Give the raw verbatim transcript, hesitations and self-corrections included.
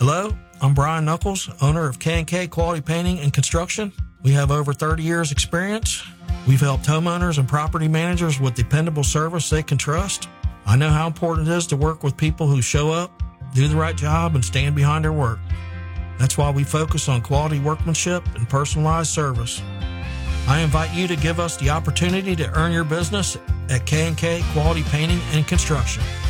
Hello, I'm Brian Knuckles, owner of K and K Quality Painting and Construction. We have over thirty years experience. We've helped homeowners and property managers with dependable service they can trust. I know how important it is to work with people who show up, do the right job, and stand behind their work. That's why we focus on quality workmanship and personalized service. I invite you to give us the opportunity to earn your business at K and K Quality Painting and Construction.